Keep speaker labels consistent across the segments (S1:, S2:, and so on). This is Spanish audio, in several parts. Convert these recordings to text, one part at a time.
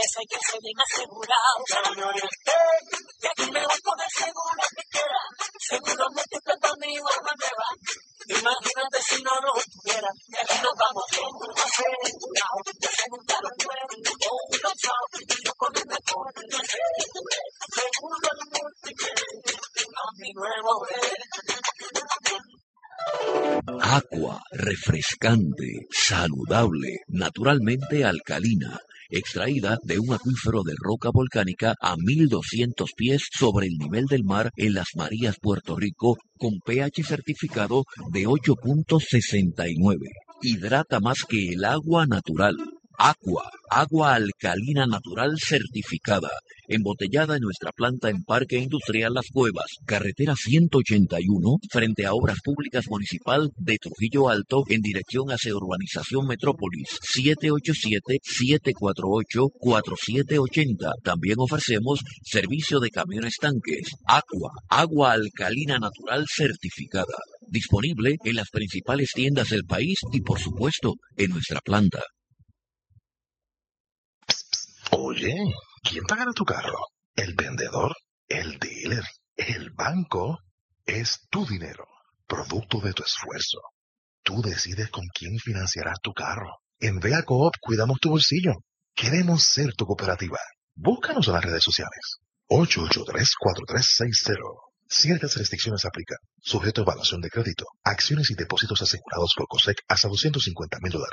S1: eso hay que ser bien asegurado. Y aquí me voy con el seguro que quiera. Seguro múltiples para mi alma nueva. Imagínate si no lo tuviera. Y aquí nos vamos todos asegurados. De segunda lo nuevo, con unos chavos. Yo con el mejor, no sé, seguro el múltiple. A mi nuevo ver.
S2: Aqua, refrescante, saludable, naturalmente alcalina, extraída de un acuífero de roca volcánica a 1200 pies sobre el nivel del mar en Las Marías, Puerto Rico, con pH certificado de 8.69. Hidrata más que el agua natural. Aqua, agua alcalina natural certificada, embotellada en nuestra planta en Parque Industrial Las Cuevas, carretera 181, frente a Obras Públicas Municipal de Trujillo Alto, en dirección hacia Urbanización Metrópolis, 787-748-4780. También ofrecemos servicio de camiones tanques. Aqua, agua alcalina natural certificada, disponible en las principales tiendas del país y, por supuesto, en nuestra planta.
S3: Oye, ¿quién pagará tu carro? ¿El vendedor? ¿El dealer? ¿El banco? Es tu dinero, producto de tu esfuerzo. Tú decides con quién financiarás tu carro. En Vea Coop cuidamos tu bolsillo. Queremos ser tu cooperativa. Búscanos en las redes sociales. 883-4360. Ciertas restricciones aplican. Sujeto a evaluación de crédito. Acciones y depósitos asegurados por COSEC hasta $250,000.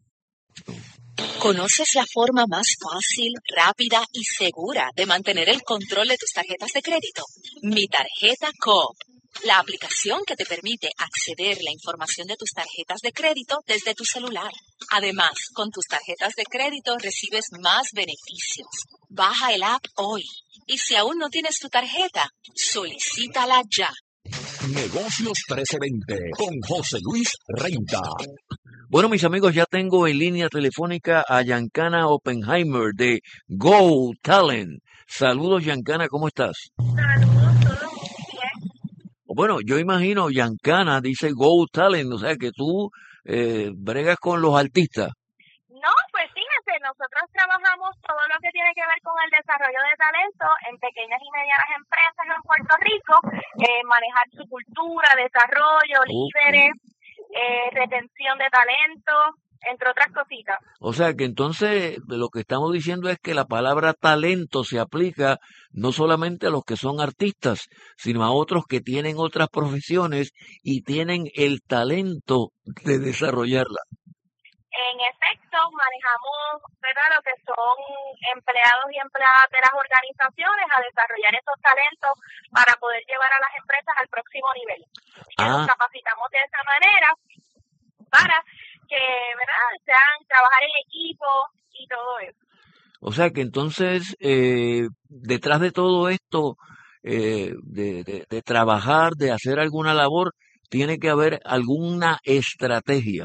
S4: ¿Conoces la forma más fácil, rápida y segura de mantener el control de tus tarjetas de crédito? Mi Tarjeta Coop, la aplicación que te permite acceder a la información de tus tarjetas de crédito desde tu celular. Además, con tus tarjetas de crédito recibes más beneficios. Baja el app hoy. Y si aún no tienes tu tarjeta, solicítala ya.
S2: Negocios 1320 con José Luis Renta. Bueno, mis amigos, ya tengo en línea telefónica a Giancana Oppenheimer de Go Talent. Saludos, Giancana, ¿cómo estás?
S5: Saludos, todo bien.
S2: Bueno, yo imagino, Giancana dice Go Talent, o sea que tú bregas con los artistas.
S5: No, pues fíjense, nosotros trabajamos todo lo que tiene que ver con el desarrollo de talento en pequeñas y medianas empresas en Puerto Rico, manejar su cultura, desarrollo, líderes, retención de talento, entre otras cositas.
S2: O sea que entonces lo que estamos diciendo es que la palabra talento se aplica no solamente a los que son artistas, sino a otros que tienen otras profesiones y tienen el talento de desarrollarla.
S5: En efecto, manejamos, ¿verdad?, lo que son empleados y empleadas de las organizaciones a desarrollar esos talentos para poder llevar a las empresas al próximo nivel. Y nos capacitamos de esa manera para que, ¿verdad?, sean trabajar en equipo y todo eso.
S2: O sea que entonces, detrás de todo esto, de trabajar, de hacer alguna labor, tiene que haber alguna estrategia.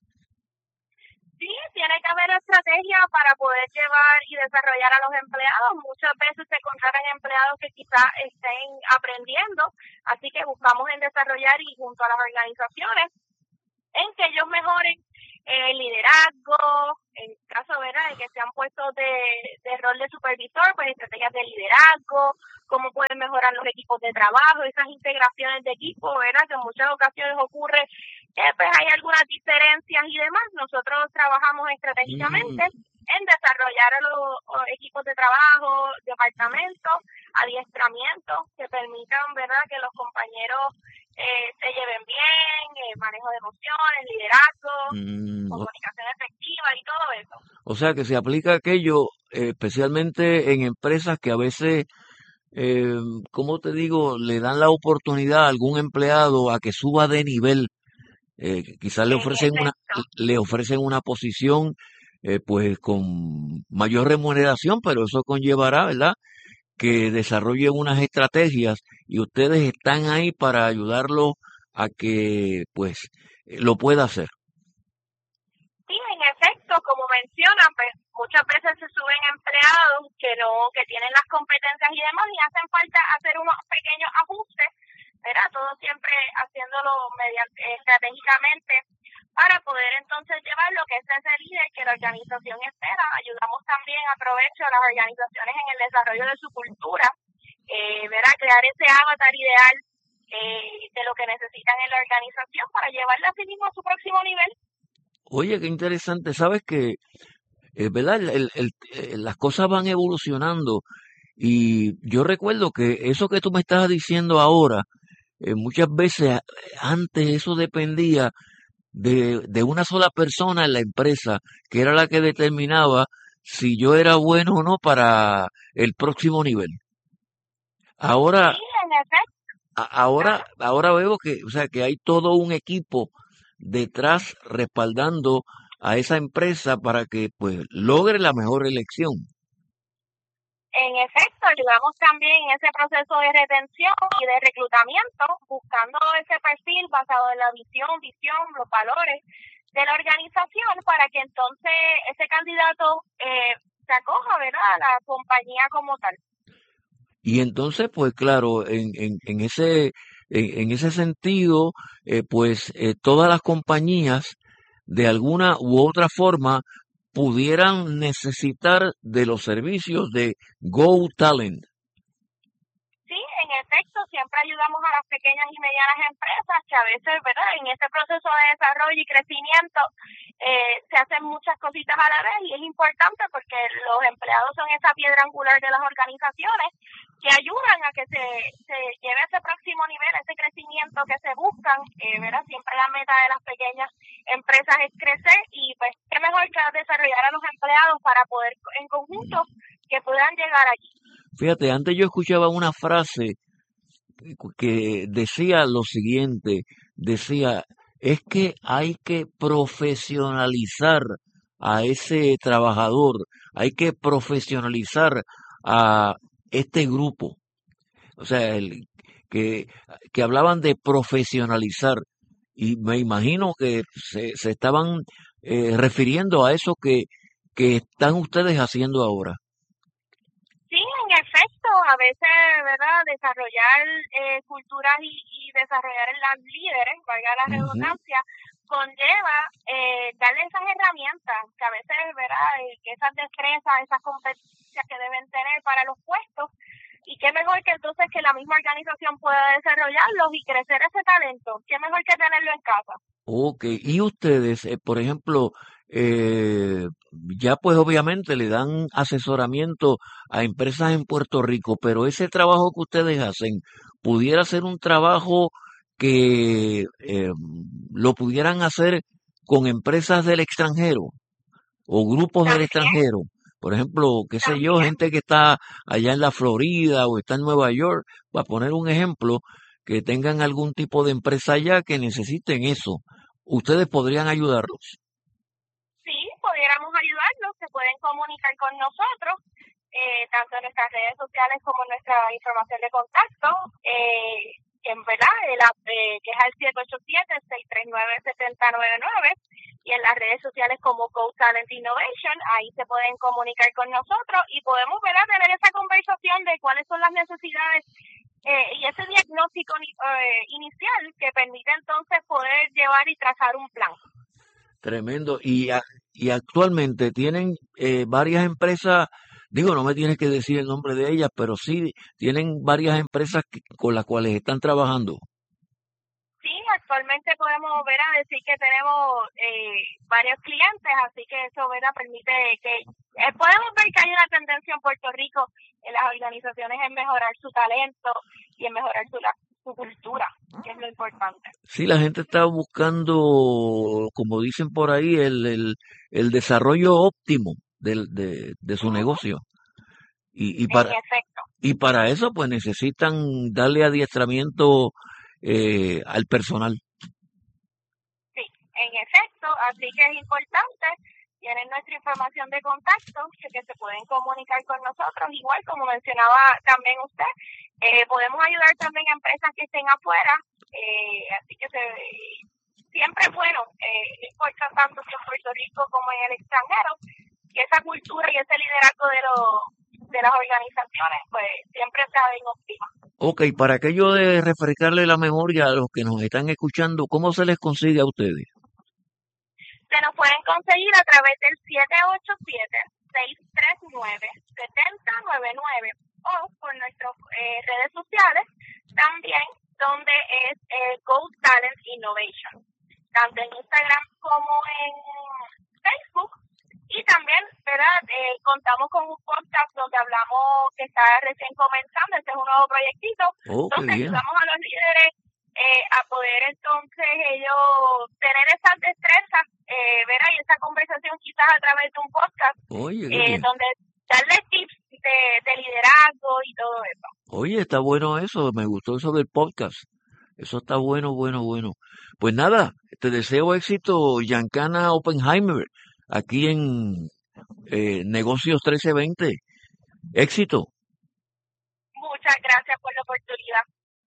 S5: Sí, tiene que haber estrategia para poder llevar y desarrollar a los empleados. Muchas veces se contratan empleados que quizás estén aprendiendo, así que buscamos en desarrollar y junto a las organizaciones en que ellos mejoren el liderazgo, en caso, ¿verdad?, de que sean puestos de rol de supervisor, pues estrategias de liderazgo, cómo pueden mejorar los equipos de trabajo, esas integraciones de equipo, ¿verdad?, que en muchas ocasiones ocurre pues hay algunas diferencias y demás. Nosotros trabajamos estratégicamente en desarrollar los equipos de trabajo, departamentos, adiestramientos que permitan, ¿verdad?, que los compañeros se lleven bien, manejo de emociones, liderazgo, comunicación efectiva y todo eso.
S2: O sea que se aplica aquello, especialmente en empresas que a veces, ¿cómo te digo?, le dan la oportunidad a algún empleado a que suba de nivel. Quizás le ofrecen una posición pues con mayor remuneración, pero eso conllevará, ¿verdad?, que desarrollen unas estrategias y ustedes están ahí para ayudarlo a que pues lo pueda hacer.
S5: Sí, en efecto, como mencionan, pues muchas veces se suben empleados que tienen las competencias y demás y hacen falta hacer unos pequeños ajustes, ¿verdad? Todo siempre haciéndolo estratégicamente para poder entonces llevar lo que es de ese líder que la organización espera. Ayudamos también, aprovecho, a las organizaciones en el desarrollo de su cultura, ¿verdad? Crear ese avatar ideal de lo que necesitan en la organización para llevarla a sí mismo a su próximo nivel.
S2: Oye, qué interesante. Sabes que, ¿verdad? Las cosas van evolucionando y yo recuerdo que eso que tú me estás diciendo ahora, muchas veces antes eso dependía de una sola persona en la empresa, que era la que determinaba si yo era bueno o no para el próximo nivel. Ahora,
S5: Sí, en efecto.
S2: ahora veo que, o sea, que hay todo un equipo detrás respaldando a esa empresa para que pues logre la mejor elección.
S5: En efecto, ayudamos también en ese proceso de retención y de reclutamiento, buscando ese perfil basado en la visión, los valores de la organización para que entonces ese candidato se acoja, ¿verdad?, a la compañía como tal.
S2: Y entonces, pues claro, en ese sentido, pues todas las compañías de alguna u otra forma pudieran necesitar de los servicios de Go Talent.
S5: Sí, en efecto, siempre ayudamos a las pequeñas y medianas empresas que a veces, ¿verdad?, en este proceso de desarrollo y crecimiento se hacen muchas cositas a la vez y es importante porque los empleados son esa piedra angular de las organizaciones que ayudan a que se lleve a ese próximo nivel, ese crecimiento que se buscan, ¿verdad? Siempre la meta de las pequeñas empresas es crecer y pues qué mejor que desarrollar a los empleados para poder en conjunto que puedan llegar allí.
S2: Fíjate, antes yo escuchaba una frase que decía lo siguiente, decía, es que hay que profesionalizar a ese trabajador, hay que profesionalizar a este grupo. O sea, que hablaban de profesionalizar y me imagino que se estaban refiriendo a eso que están ustedes haciendo ahora.
S5: Sí, en efecto, a veces, ¿verdad?, desarrollar culturas y desarrollar en las líderes, valga la redundancia, conlleva darle esas herramientas que a veces, ¿verdad?, esas destrezas, esas competencias que deben tener para los puestos, y qué mejor que entonces que la misma organización pueda desarrollarlos y crecer ese talento, qué mejor que tenerlo en casa.
S2: Ok, y ustedes, por ejemplo, eh, ya pues obviamente le dan asesoramiento a empresas en Puerto Rico, pero ese trabajo que ustedes hacen pudiera ser un trabajo que lo pudieran hacer con empresas del extranjero o grupos del
S5: También,
S2: extranjero. Por ejemplo, qué sé yo,
S5: también.
S2: gente que está allá en la Florida o está en Nueva York, para poner un ejemplo, que tengan algún tipo de empresa allá que necesiten eso. Ustedes podrían ayudarlos.
S5: Sí, pudiéramos ayudarlos, se pueden comunicar con nosotros, tanto en nuestras redes sociales como en nuestra información de contacto, en verdad, que es al 787-639-7099, y en las redes sociales como Go Talent Innovation, ahí se pueden comunicar con nosotros y podemos, ¿verdad?, tener esa conversación de cuáles son las necesidades y ese diagnóstico inicial que permite entonces poder llevar y trazar un plan.
S2: Tremendo. Y actualmente tienen varias empresas, digo, no me tienes que decir el nombre de ellas, pero sí tienen varias empresas con las cuales están trabajando.
S5: Sí, actualmente podemos ver a decir que tenemos varios clientes, así que eso, ¿verdad?, permite que podemos ver que hay una tendencia en Puerto Rico en las organizaciones en mejorar su talento y en mejorar su cultura, que es lo importante.
S2: Sí, la gente está buscando, como dicen por ahí, el desarrollo óptimo de su negocio. Y
S5: En
S2: para,
S5: efecto.
S2: y para eso, pues necesitan darle adiestramiento al personal.
S5: Sí, en efecto, así que es importante, tienen nuestra información de contacto, que se pueden comunicar con nosotros, igual como mencionaba también usted, podemos ayudar también a empresas que estén afuera, así que siempre es bueno, no importa tanto si en Puerto Rico como en el extranjero, que esa cultura y ese liderazgo de las organizaciones, pues siempre sea en óptima.
S2: Ok, para aquello de refrescarle la memoria a los que nos están escuchando, ¿cómo se les consigue a ustedes?
S5: Se nos pueden conseguir a través del 787-639-7099 o por nuestras redes sociales también, donde es Ghost Talent Innovation, tanto en Instagram como en Facebook. Y también, ¿verdad? Contamos con un podcast donde hablamos, que está recién comenzando, este es un nuevo proyectito, donde ayudamos a los líderes a poder entonces ellos tener esas destrezas, ¿verdad? Y esa conversación quizás a través de un podcast, donde darles tips de liderazgo y todo eso.
S2: Oye, está bueno eso, me gustó eso del podcast. Eso está bueno. Pues nada, te deseo éxito, Giancana Oppenheimer, aquí en Negocios 1320. Éxito.
S5: Muchas gracias por la oportunidad.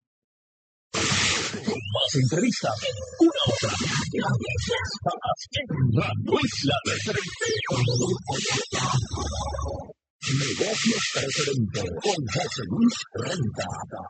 S6: Más entrevistas, una hora de noticias en Radio Isla de Negocios 1320 con José Luis Renta.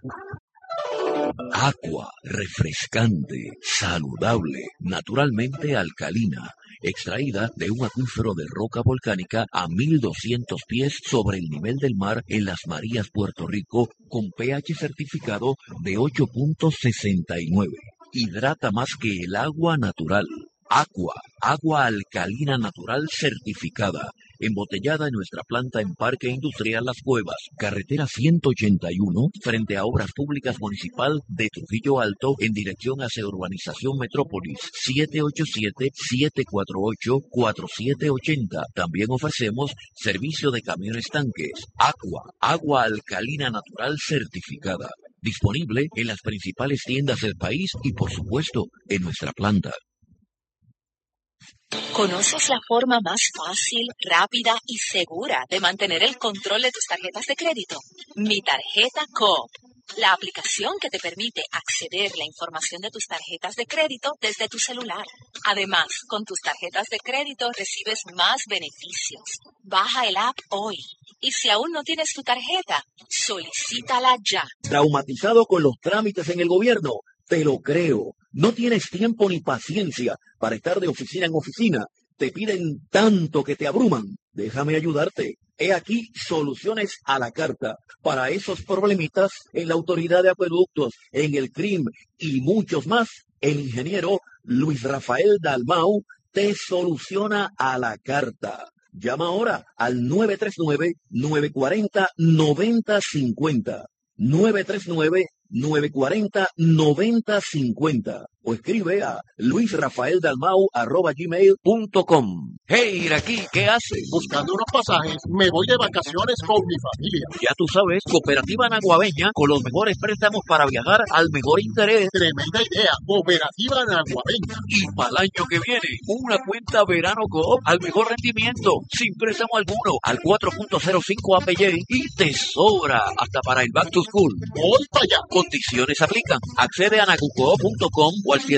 S2: Agua refrescante, saludable, naturalmente alcalina, extraída de un acuífero de roca volcánica a 1200 pies sobre el nivel del mar en Las Marías, Puerto Rico, con pH certificado de 8.69. Hidrata más que el agua natural. Agua alcalina natural certificada, embotellada en nuestra planta en Parque Industrial Las Cuevas, carretera 181, frente a Obras Públicas Municipal de Trujillo Alto, en dirección hacia Urbanización Metrópolis, 787-748-4780. También ofrecemos servicio de camiones tanques. Agua alcalina natural certificada, disponible en las principales tiendas del país y, por supuesto, en nuestra planta.
S4: ¿Conoces la forma más fácil, rápida y segura de mantener el control de tus tarjetas de crédito? Mi Tarjeta Coop, la aplicación que te permite acceder a la información de tus tarjetas de crédito desde tu celular. Además, con tus tarjetas de crédito recibes más beneficios. Baja el app hoy. Y si aún no tienes tu tarjeta, solicítala ya.
S7: ¿Traumatizado con los trámites en el gobierno? Te lo creo. No tienes tiempo ni paciencia para estar de oficina en oficina. Te piden tanto que te abruman. Déjame ayudarte. He aquí soluciones a la carta para esos problemitas en la Autoridad de Acueductos, en el CRIM y muchos más. El ingeniero Luis Rafael Dalmau te soluciona a la carta. Llama ahora al 939-940-9050. 939-940-9050 o escribe a luisrafaeldalmau@gmail.com. Hey, Iraquí, ¿qué haces?
S6: Buscando unos pasajes, me voy de vacaciones con mi familia.
S2: Ya tú sabes, Cooperativa Naguabeña, con los mejores préstamos para viajar al mejor interés.
S6: Tremenda idea, Cooperativa Naguabeña.
S2: Y para el año que viene, una cuenta Verano Coop al mejor rendimiento, sin préstamo alguno, al 4.05 APY y te sobra hasta para el Back to School.
S6: Voy para allá.
S2: Condiciones aplican. Accede a nagucoop.com o al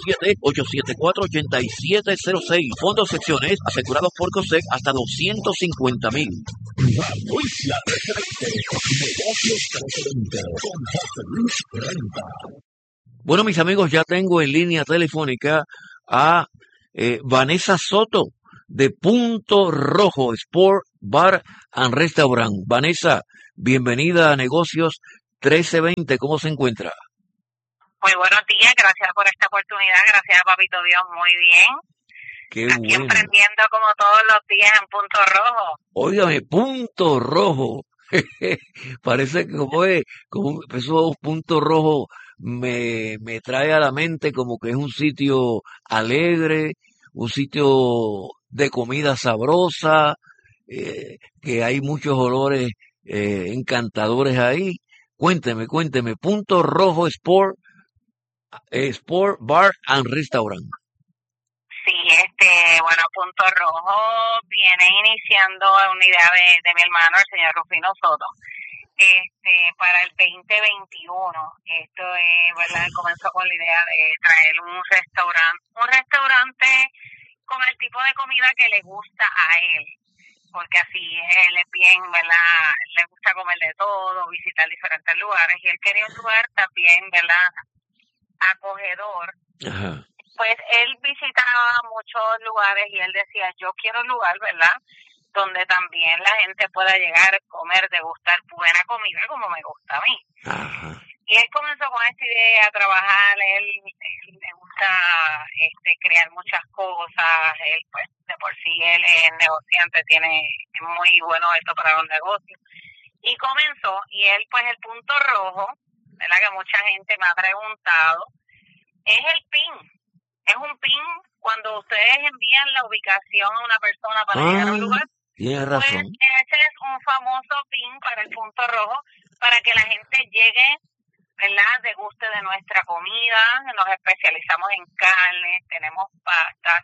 S2: 787-874-8706. Fondos secciones asegurados por COSEC hasta 250,000.
S6: Isla de Negocios 1320 con José Luis Renta.
S2: Bueno, mis amigos, ya tengo en línea telefónica a Vanessa Soto de Punto Rojo Sport Bar and Restaurant. Vanessa, bienvenida a Negocios 1320. ¿Cómo se encuentra?
S8: Muy buenos días, gracias por esta oportunidad, gracias Papito Dios, muy bien.
S2: Qué
S8: Aquí
S2: bueno.
S8: emprendiendo como todos los días en Punto Rojo.
S2: Óigame, Punto Rojo. Parece que como esos puntos rojos me trae a la mente como que es un sitio alegre, un sitio de comida sabrosa, que hay muchos olores encantadores ahí. Cuénteme, Punto Rojo Sport Bar and Restaurant.
S8: Sí, bueno, Punto Rojo viene iniciando una idea de mi hermano, el señor Rufino Soto, para el 2021. Esto es, ¿verdad? Comenzó con la idea de traer un restaurante con el tipo de comida que le gusta a él, porque así él es bien, ¿verdad? Le gusta comer de todo, visitar diferentes lugares, y él quería un lugar también, ¿verdad? Acogedor.
S2: Ajá.
S8: pues él visitaba muchos lugares y él decía, yo quiero un lugar, ¿verdad?, donde también la gente pueda llegar, comer, degustar buena comida como me gusta a mí.
S2: Ajá.
S8: Y él comenzó con esta idea a trabajar, él le gusta crear muchas cosas, él pues de por sí él es negociante, es muy bueno esto para los negocios. Y comenzó, y él pues el punto rojo, ¿verdad?, que mucha gente me ha preguntado, es el PIN. Es un PIN cuando ustedes envían la ubicación a una persona para llegar a un lugar.
S2: Tienes
S8: Pues
S2: razón.
S8: ese es un famoso PIN para el punto rojo, para que la gente llegue, ¿verdad?, deguste de nuestra comida. Nos especializamos en carnes, tenemos pastas,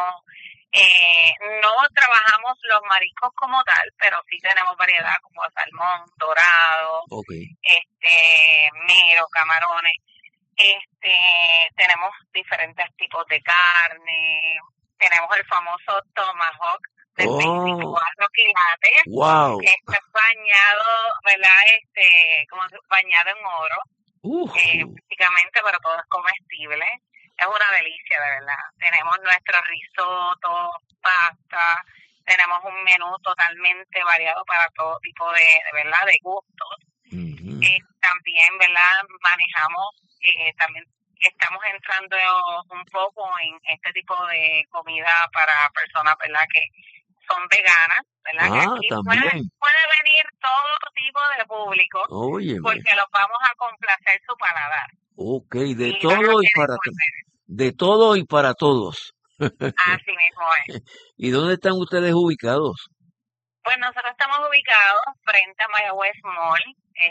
S8: no trabajamos los mariscos como tal, pero sí tenemos variedad como salmón, dorado, mero, camarones. Tenemos diferentes tipos de carne, tenemos el famoso tomahawk de 24 quilates,
S2: wow,
S8: que está bañado, ¿verdad?, bañado en oro, prácticamente, pero todo es comestible. Es una delicia, de verdad. Tenemos nuestro risotto, pasta, tenemos un menú totalmente variado para todo tipo de verdad, de gustos. También, ¿verdad?, manejamos, también estamos entrando un poco en este tipo de comida para personas, ¿verdad?, que son veganas, ¿verdad?, que aquí puede venir todo tipo de público, porque los vamos a complacer su paladar.
S2: De todo y para de todo y para todos.
S8: Así mismo es.
S2: ¿Y dónde están ustedes ubicados?
S8: Pues nosotros estamos ubicados frente a Mayagüez Mall.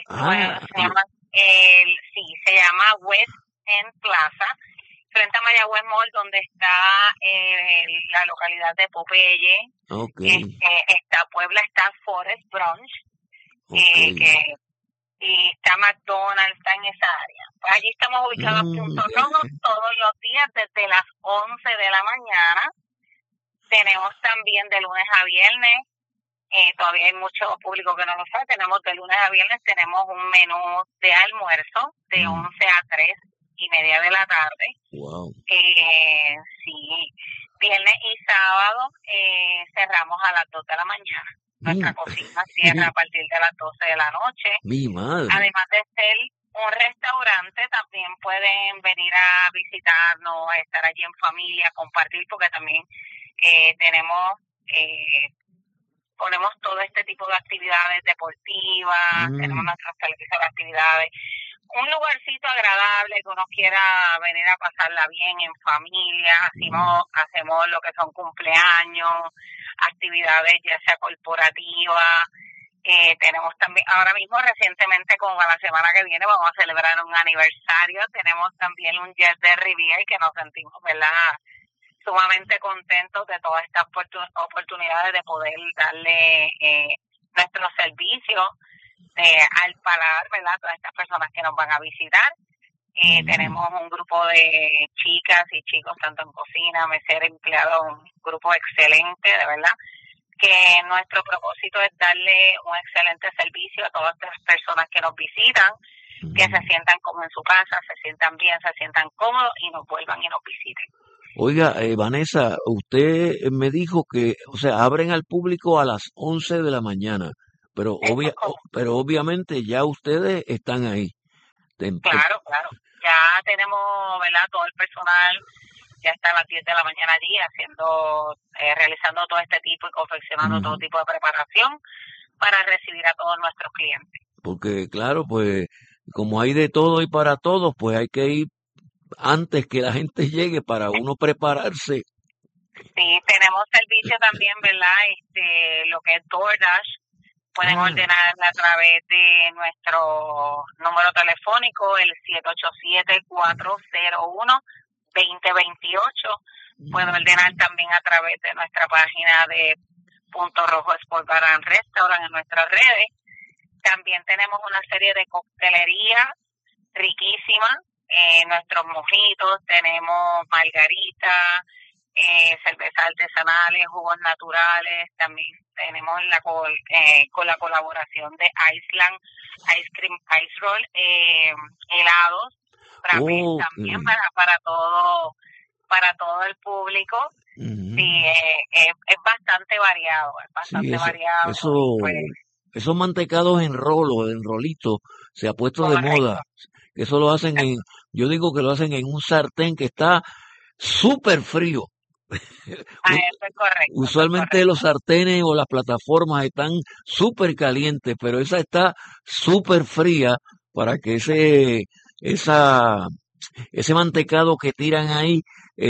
S8: Se llama West End Plaza, frente a Mayagüez Mall, donde está la localidad de Popeye. Está Puebla, está Forest Brunch, y está McDonald's, está en esa área. Pues allí estamos ubicados en Punto Rojo todos los días desde las 11 de la mañana. Tenemos también de lunes a viernes, todavía hay mucho público que no lo sabe, tenemos de lunes a viernes, tenemos un menú de almuerzo de 11 a 3:30 de la tarde.
S2: Wow.
S8: Sí, viernes y sábado cerramos a las 2 de la mañana. Nuestra cocina cierra a partir de las 12 de la noche.
S2: Mi madre.
S8: Además de ser un restaurante, también pueden venir a visitarnos, a estar allí en familia, compartir, porque también ponemos todo este tipo de actividades deportivas, tenemos nuestros servicios de actividades. Un lugarcito agradable que uno quiera venir a pasarla bien en familia. Hacemos lo que son cumpleaños, actividades ya sea corporativas. Tenemos también, ahora mismo recientemente, como la semana que viene, vamos a celebrar un aniversario. Tenemos también un Jazz de Riviera, y que nos sentimos, ¿verdad?, sumamente contentos de todas estas oportunidades de poder darle nuestros servicios al paladar, ¿verdad?, a todas estas personas que nos van a visitar. Tenemos un grupo de chicas y chicos, tanto en cocina, mesera, empleados, un grupo excelente, de verdad, que nuestro propósito es darle un excelente servicio a todas estas personas que nos visitan, que se sientan como en su casa, se sientan bien, se sientan cómodos y nos vuelvan y nos visiten.
S2: Oiga, Vanessa, usted me dijo que, abren al público a las 11 de la mañana, pero obviamente ya ustedes están ahí.
S8: Claro. Ya tenemos, ¿verdad?, todo el personal ya está a las 10 de la mañana allí realizando todo este tipo y confeccionando todo tipo de preparación para recibir a todos nuestros clientes.
S2: Porque claro, pues como hay de todo y para todos, pues hay que ir antes que la gente llegue para uno prepararse.
S8: Sí, tenemos servicio también, ¿verdad?, lo que es DoorDash. Pueden ordenar a través de nuestro número telefónico, el 787-401-2028. Pueden ordenar también a través de nuestra página de Punto Rojo Sport Bar and Restaurant en nuestras redes. También tenemos una serie de coctelería riquísima. Nuestros mojitos, tenemos margarita, cervezas artesanales, jugos naturales. También tenemos con la colaboración de Iceland Ice Cream Ice Roll, helados, también para todo para todo el público.
S2: Ujú.
S8: Sí, es bastante variado, es
S2: Sí,
S8: bastante variado. Pues,
S2: esos mantecados en rolitos, se ha puesto de
S8: correcto.
S2: moda. Eso lo hacen yo digo que lo hacen en un sartén que está súper frío.
S8: Eso es correcto,
S2: Usualmente los sartenes o las plataformas están súper calientes, pero esa está súper fría para que ese mantecado que tiran ahí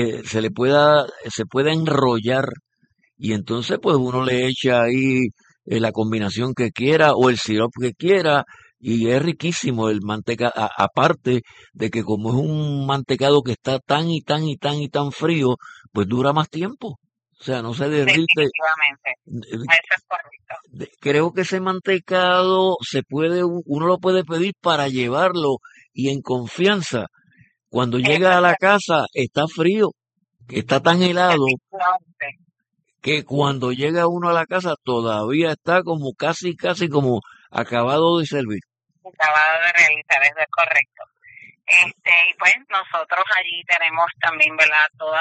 S2: se pueda enrollar y entonces pues uno le echa ahí la combinación que quiera o el sirope que quiera y es riquísimo el manteca, aparte de que como es un mantecado que está tan y tan y tan y tan frío, pues dura más tiempo. O sea, no se derrite.
S8: Definitivamente, eso es correcto.
S2: Creo que ese mantecado uno lo puede pedir para llevarlo y en confianza. Cuando llega a la casa está frío, está tan helado
S8: Definitivamente.
S2: que cuando llega uno a la casa todavía está como casi como acabado de servir.
S8: Acabado de realizar, eso es correcto. Y pues nosotros allí tenemos también, ¿verdad? Todas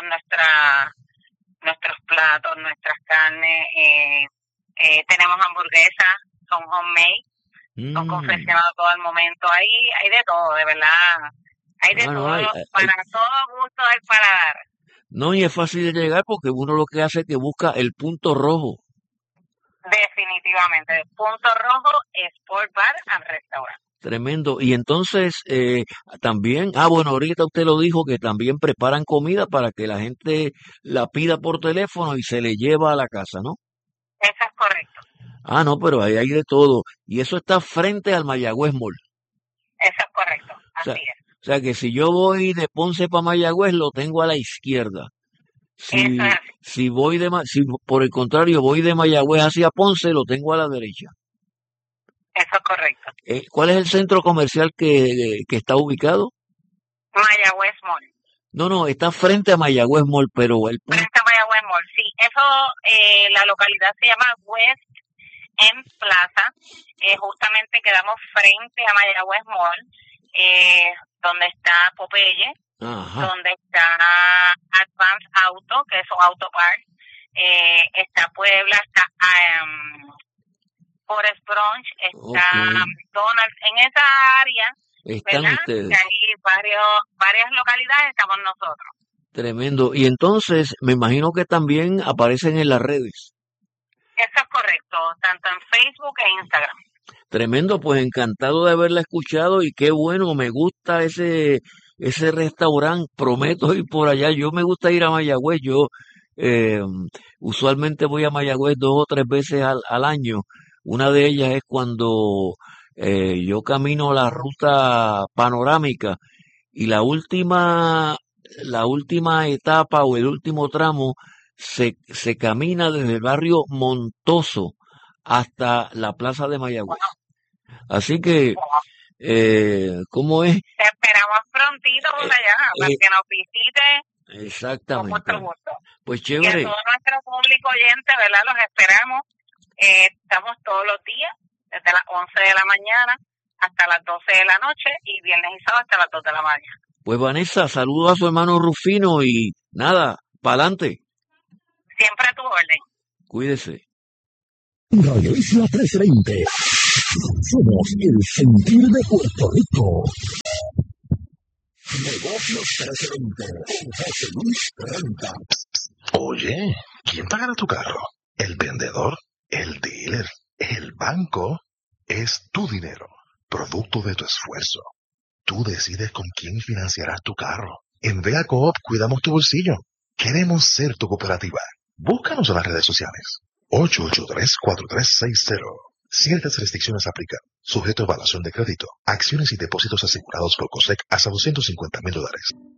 S8: nuestros platos, nuestras carnes, tenemos hamburguesas, son homemade, son confeccionados todo el momento, hay de todo, de verdad, hay de
S2: Bueno,
S8: todo, para todo gusto del paladar.
S2: No, y es fácil de llegar porque uno lo que hace es que busca el punto rojo.
S8: Definitivamente, Punto Rojo, Sport Bar and Restaurant.
S2: Tremendo. Y entonces también, bueno, ahorita usted lo dijo que también preparan comida para que la gente la pida por teléfono y se le lleva a la casa, ¿no?
S8: Eso es correcto.
S2: No, pero ahí hay de todo. Y eso está frente al Mayagüez Mall.
S8: Eso es correcto, así
S2: O sea,
S8: es.
S2: O sea que si yo voy de Ponce para Mayagüez, lo tengo a la izquierda. Si, si por el contrario voy de Mayagüez hacia Ponce, lo tengo a la derecha.
S8: Eso es correcto.
S2: ¿Cuál es el centro comercial que está ubicado?
S8: Mayagüez Mall.
S2: No, está frente a Mayagüez Mall, pero el punto...
S8: Frente a Mayagüez Mall, sí. Eso, la localidad se llama West End Plaza. Justamente quedamos frente a Mayagüez Mall, donde está Popeye, donde está Advance Auto, que es un autopark. Está Puebla, está Forest Brunch, está McDonald's. En esa área,
S2: están
S8: ¿verdad?
S2: ustedes.
S8: Que hay varias localidades, estamos nosotros.
S2: Tremendo. Y entonces, me imagino que también aparecen en las redes.
S8: Eso es correcto, tanto en Facebook e Instagram.
S2: Tremendo, pues encantado de haberla escuchado y qué bueno, me gusta ese restaurante, prometo ir por allá. Yo me gusta ir a Mayagüez, yo usualmente voy a Mayagüez 2 o 3 veces al año. Una de ellas es cuando yo camino la ruta panorámica y la última etapa o el último tramo se camina desde el barrio Montoso hasta la plaza de Mayagüez. Así que, ¿cómo es?
S8: Te esperamos prontito por allá, para que nos visite.
S2: Exactamente.
S8: Con mucho gusto.
S2: Pues
S8: Y
S2: chévere.
S8: a todo nuestro público oyente, ¿verdad? Los esperamos. Estamos todos los días, desde las 11 de la mañana hasta las 12 de la noche y viernes y sábado hasta las 2 de la mañana.
S2: Pues Vanessa, saludo a su hermano Rufino y nada, pa'lante.
S8: Siempre a tu orden.
S2: Cuídese.
S6: Radio Isla 1320. Somos el sentir de Puerto Rico. Negocios 1320 con José Luis Renta.
S3: Oye, ¿quién pagará tu carro? ¿El vendedor? ¿El dealer? ¿El banco? Es tu dinero, producto de tu esfuerzo. Tú decides con quién financiarás tu carro. En Vega Coop cuidamos tu bolsillo. Queremos ser tu cooperativa. Búscanos en las redes sociales. 883-4360. Ciertas restricciones aplican. Sujeto a evaluación de crédito. Acciones y depósitos asegurados por COSEC hasta $250,000.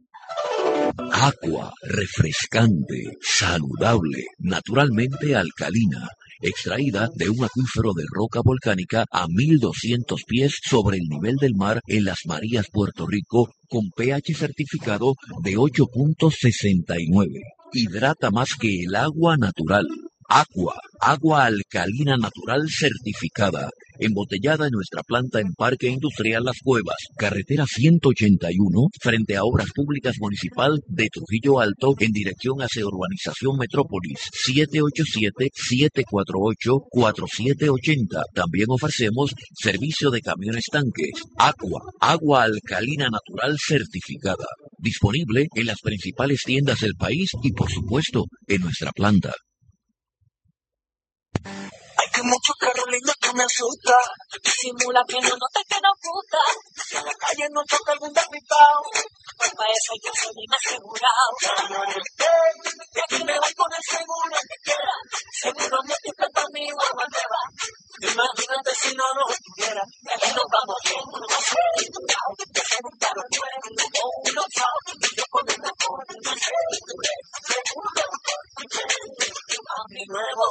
S2: Aqua, refrescante, saludable, naturalmente alcalina, extraída de un acuífero de roca volcánica a 1200 pies sobre el nivel del mar en Las Marías, Puerto Rico, con pH certificado de 8.69. Hidrata más que el agua natural. Aqua, agua alcalina natural certificada, embotellada en nuestra planta en Parque Industrial Las Cuevas, carretera 181, frente a Obras Públicas Municipal de Trujillo Alto, en dirección hacia Urbanización Metrópolis, 787-748-4780. También ofrecemos servicio de camiones tanques. Aqua, agua alcalina natural certificada, disponible en las principales tiendas del país y, por supuesto, en nuestra planta.
S1: Hay que mucho Carolina que me asusta. Simula que no te queda puta. Si a la calle no toca algún despistado, pues para eso hay que ser bien asegurado. Y aquí me voy con el seguro que quiera. Seguro me estoy para mi guagua nueva. Imagínate si no lo tuviera. Y aquí nos vamos bien. No sé, que se un carro nuevo o uno chao. Yo con el mejor, no sé, seguro a mi nuevo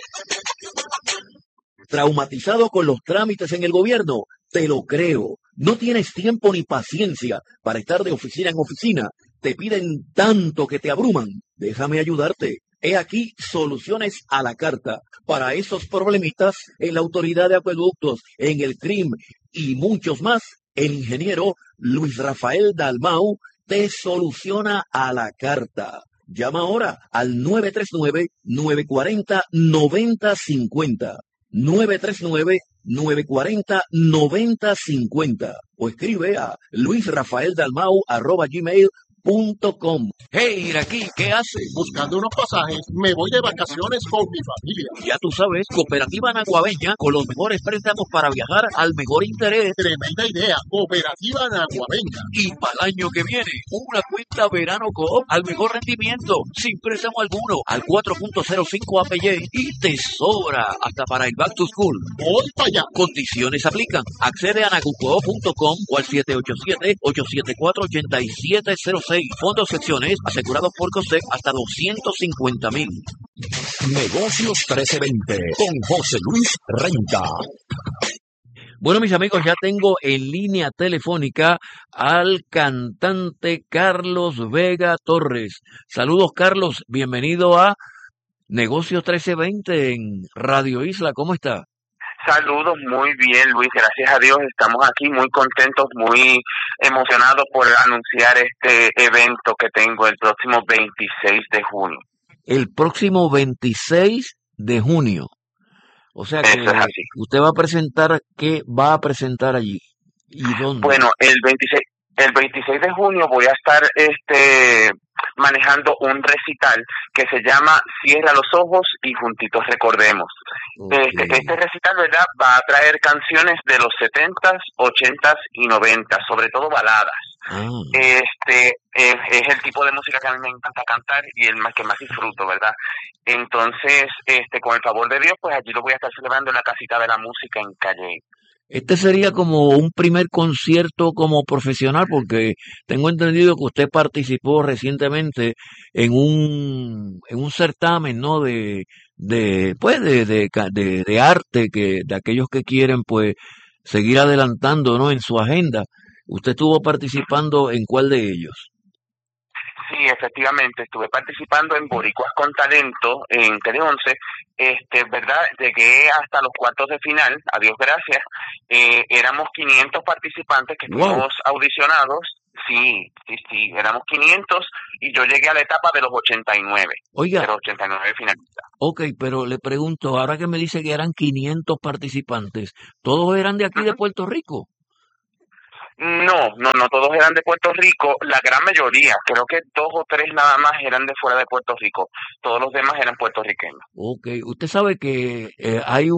S7: ¿Traumatizado con los trámites en el gobierno? Te lo creo. No tienes tiempo ni paciencia para estar de oficina en oficina. Te piden tanto que te abruman. Déjame ayudarte. He aquí soluciones a la carta para esos problemitas en la Autoridad de Acueductos, en el CRIM y muchos más. El ingeniero Luis Rafael Dalmau te soluciona a la carta. Llama ahora al 939-940-9050. 939-940-9050 o escribe a luisrafaeldalmau@gmail.com.
S2: Hey, Iraquí, ¿qué haces?
S6: Buscando unos pasajes, me voy de vacaciones con mi familia.
S2: Ya tú sabes, Cooperativa Naguabeña, con los mejores préstamos para viajar al mejor interés.
S6: Tremenda idea, Cooperativa Naguabeña.
S2: Y para el año que viene, una cuenta verano Coop al mejor rendimiento, sin préstamo alguno, al 4.05 APY y te sobra hasta para el Back to School.
S6: Voy para allá.
S2: Condiciones aplican. Accede a nagucoop.com o al 787-874-8706. Fondos secciones asegurados por COSEC hasta 250,000.
S6: Negocios 1320 con José Luis Renta.
S2: Bueno, mis amigos, ya tengo en línea telefónica al cantante Carlos Vega Torres. Saludos, Carlos. Bienvenido a Negocios 1320 en Radio Isla. ¿Cómo está?
S9: Saludos, muy bien, Luis, gracias a Dios estamos aquí muy contentos, muy emocionados por anunciar este evento que tengo el próximo 26 de junio.
S2: El próximo 26 de junio. O sea que
S9: eso es así.
S2: Usted va a presentar, ¿qué va a presentar allí? ¿Y dónde?
S9: Bueno, el 26 de junio voy a estar manejando un recital que se llama Cierra los ojos y juntitos recordemos. Okay. Este recital, ¿verdad?, va a traer canciones de los 70s, 80s y 90s, sobre todo baladas. Es el tipo de música que a mí me encanta cantar y el que más disfruto, ¿verdad? Entonces, con el favor de Dios, pues allí lo voy a estar celebrando en la Casita de la Música en Calle.
S2: Este sería como un primer concierto como profesional, porque tengo entendido que usted participó recientemente en un certamen, ¿no? de arte, que de aquellos que quieren pues seguir adelantando, ¿no?, en su agenda. ¿Usted estuvo participando en cuál de ellos?
S9: Sí, efectivamente, estuve participando en Boricuas con Talento en Tele 11, ¿verdad? Llegué hasta los cuartos de final, a Dios gracias, éramos 500 participantes que estuvimos audicionados, sí, éramos 500 y yo llegué a la etapa de los 89,
S2: Oiga,
S9: de los 89 finalistas.
S2: Ok, pero le pregunto, ahora que me dice que eran 500 participantes, ¿todos eran de aquí de Puerto Rico?
S9: No, todos eran de Puerto Rico, la gran mayoría, creo que 2 o 3 nada más eran de fuera de Puerto Rico, todos los demás eran puertorriqueños.
S2: Ok, usted sabe que hay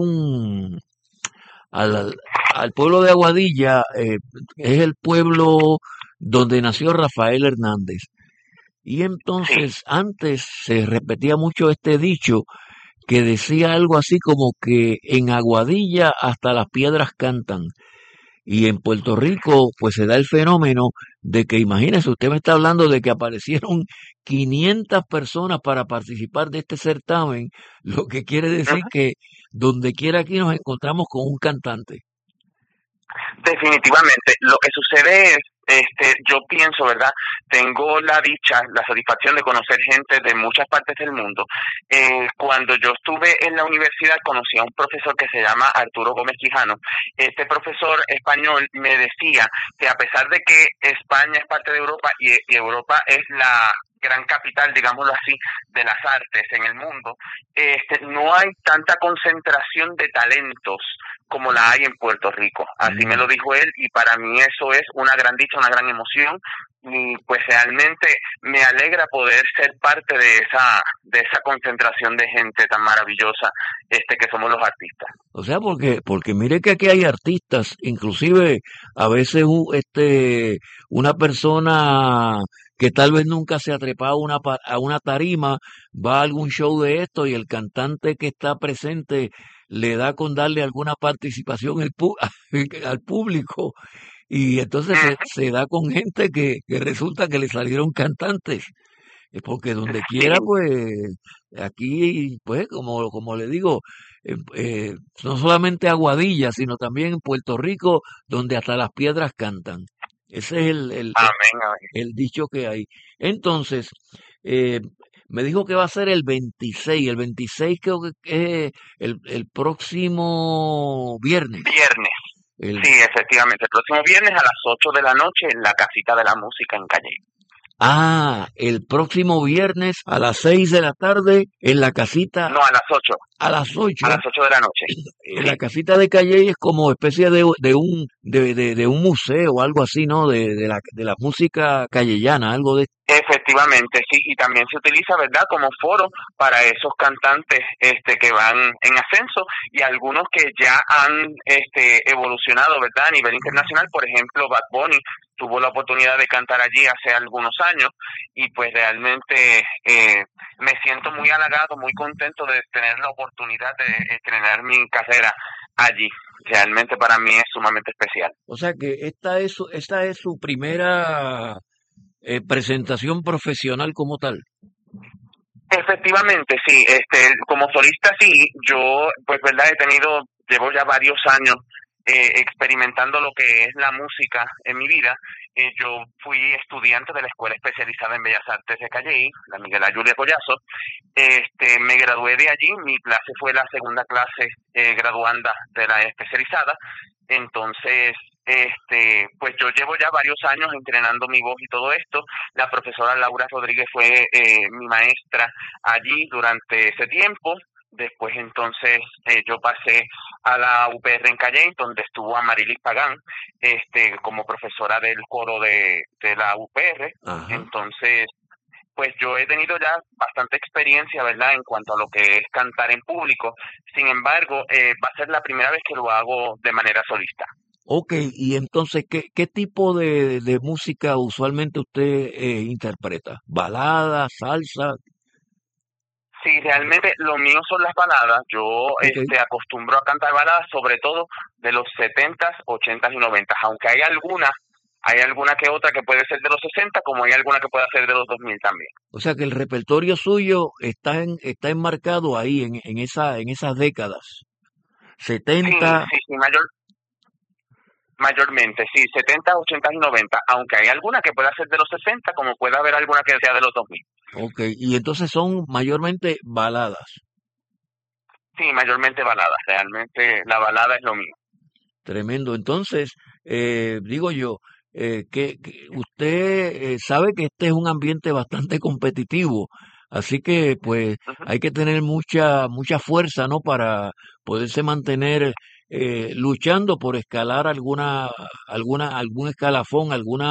S2: al pueblo de Aguadilla, es el pueblo donde nació Rafael Hernández, y entonces
S9: Sí.
S2: antes se repetía mucho este dicho que decía algo así como que en Aguadilla hasta las piedras cantan. Y en Puerto Rico, pues se da el fenómeno de que, imagínese, usted me está hablando de que aparecieron 500 personas para participar de este certamen, lo que quiere decir que donde quiera aquí nos encontramos con un cantante.
S9: Definitivamente, lo que sucede es yo pienso, ¿verdad? Tengo la dicha, la satisfacción de conocer gente de muchas partes del mundo. Cuando yo estuve en la universidad conocí a un profesor que se llama Arturo Gómez Quijano. Este profesor español me decía que a pesar de que España es parte de Europa y Europa es la gran capital, digámoslo así, de las artes en el mundo, no hay tanta concentración de talentos como la hay en Puerto Rico. Así me lo dijo él, y para mí eso es una gran dicha, una gran emoción, y pues realmente me alegra poder ser parte de esa concentración de gente tan maravillosa que somos los artistas.
S7: O sea, porque mire que aquí hay artistas, inclusive a veces una persona que tal vez nunca se ha trepado a una tarima, va a algún show de esto y el cantante que está presente le da con darle alguna participación al público, y entonces se da con gente que resulta que le salieron cantantes. Porque donde quiera, pues, aquí, pues, como le digo, no solamente Aguadilla, sino también en Puerto Rico, donde hasta las piedras cantan. Ese es
S9: Amén, amén.
S7: el dicho que hay. Entonces, me dijo que va a ser el 26. El 26 creo que es el próximo viernes.
S9: Sí, efectivamente. El próximo viernes a las 8 de la noche en la Casita de la Música en Calle.
S7: El próximo viernes a las 6 de la tarde en la casita.
S9: No, a las 8.
S7: A las 8.
S9: A las 8 de la noche.
S7: En la casita de Calle es como especie de un museo o algo así, ¿no? De la música callellana, algo de...
S9: Efectivamente, sí, y también se utiliza, ¿verdad?, como foro para esos cantantes que van en ascenso, y algunos que ya han evolucionado, ¿verdad?, a nivel internacional. Por ejemplo, Bad Bunny tuvo la oportunidad de cantar allí hace algunos años, y pues realmente me siento muy halagado, muy contento de tener la oportunidad de estrenar mi carrera allí. Realmente para mí es sumamente especial.
S7: O sea que esta es su primera presentación profesional como tal.
S9: Efectivamente, sí. Como solista, sí. Yo, pues, verdad, llevo ya varios años experimentando lo que es la música en mi vida. Yo fui estudiante de la Escuela Especializada en Bellas Artes de Calley, la Miguel A. Julia Collazo. Me gradué de allí. Mi clase fue la segunda clase graduanda de la especializada. Entonces, pues yo llevo ya varios años entrenando mi voz y todo esto. La profesora Laura Rodríguez fue mi maestra allí durante ese tiempo. Después entonces yo pasé a la UPR en Calley, donde estuvo Amarilis Pagán como profesora del coro de la UPR.
S7: Ajá.
S9: Entonces, pues yo he tenido ya bastante experiencia, ¿verdad?, en cuanto a lo que es cantar en público. Sin embargo, va a ser la primera vez que lo hago de manera solista.
S7: Ok, y entonces, ¿qué tipo de música usualmente usted interpreta? ¿Balada, salsa?
S9: Sí, realmente lo mío son las baladas. Yo acostumbro a cantar baladas, sobre todo de los 70s, 80s y 90s, aunque hay alguna que otra que puede ser de los 60, como hay alguna que puede ser de los 2000 también.
S7: O sea que el repertorio suyo está enmarcado ahí en esas décadas. 70.
S9: Sí, mayormente, sí, 70, 80 y 90, aunque hay alguna que pueda ser de los 60, como puede haber alguna que sea de los 2000.
S7: Ok, y entonces son mayormente baladas.
S9: Sí, mayormente baladas, realmente la balada es lo mío.
S7: Tremendo. Entonces, digo yo, que usted sabe que este es un ambiente bastante competitivo, así que pues hay que tener mucha fuerza, ¿no?, para poderse mantener luchando por escalar algún escalafón, alguna